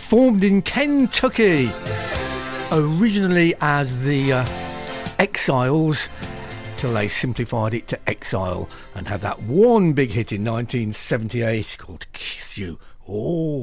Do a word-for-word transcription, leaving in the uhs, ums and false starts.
formed in Kentucky, originally as the uh, Exiles, till they simplified it to Exile and had that one big hit in nineteen seventy-eight called Kiss You. Oh.